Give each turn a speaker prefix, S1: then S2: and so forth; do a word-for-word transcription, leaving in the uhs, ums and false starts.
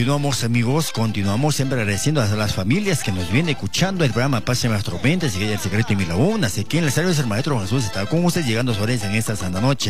S1: continuamos, amigos, continuamos siempre agradeciendo a las familias que nos vienen escuchando el programa Pase Nuestro Mente, así que el secreto de mi laguna, así que en el estadio del maestro Jesús está con ustedes llegando a su herencia en esta santa noche.